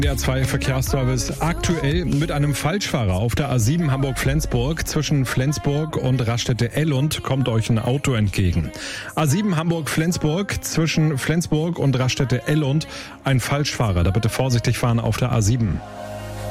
Der 2 Verkehrsservice aktuell mit einem Falschfahrer auf der A7 Hamburg-Flensburg. Zwischen Flensburg und Raststätte-Ellund kommt euch ein Auto entgegen. A7 Hamburg-Flensburg, zwischen Flensburg und Raststätte-Ellund ein Falschfahrer. Da bitte vorsichtig fahren auf der A7.